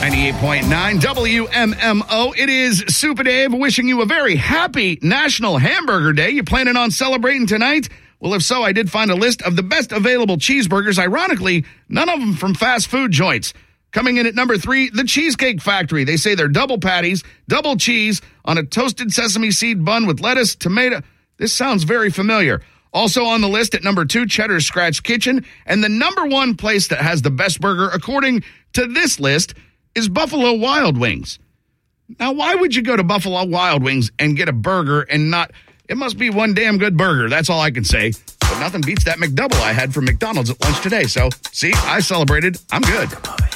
98.9 WMMO. It is Super Dave wishing you a very happy National Hamburger Day. You planning on celebrating tonight? Well, if so, I did find a list of the best available cheeseburgers. Ironically, none of them from fast food joints. Coming in at number 3, the Cheesecake Factory. They say they're double patties, double cheese on a toasted sesame seed bun with lettuce, tomato. This sounds very familiar. Also on the list at number 2, Cheddar's Scratch Kitchen. And the number 1 place that has the best burger, according to this list, is Buffalo Wild Wings. Now, why would you go to Buffalo Wild Wings and get a burger and not... It must be one damn good burger. That's all I can say. But nothing beats that McDouble I had from McDonald's at lunch today. So, see, I celebrated. I'm good.